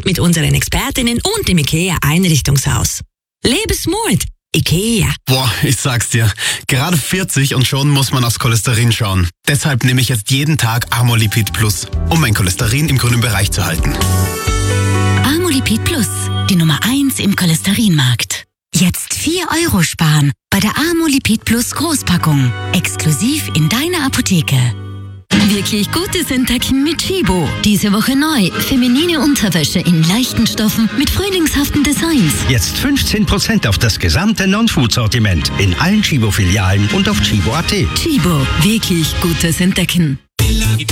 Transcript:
mit unseren Expertinnen und dem IKEA Einrichtungshaus. Lebe smart. IKEA. Boah, ich sag's dir. Gerade 40 und schon muss man aufs Cholesterin schauen. Deshalb nehme ich jetzt jeden Tag Amolipid Plus, um mein Cholesterin im grünen Bereich zu halten. Amolipid Plus, die Nummer 1 im Cholesterinmarkt. Jetzt 4 € sparen bei der Amolipid Plus Großpackung. Exklusiv in deiner Apotheke. Wirklich gutes Entdecken mit Chibo. Diese Woche neu. Feminine Unterwäsche in leichten Stoffen mit frühlingshaften Designs. Jetzt 15% auf das gesamte Non-Food-Sortiment in allen Chibo-Filialen und auf chibo.at. Chibo. Wirklich gutes Entdecken.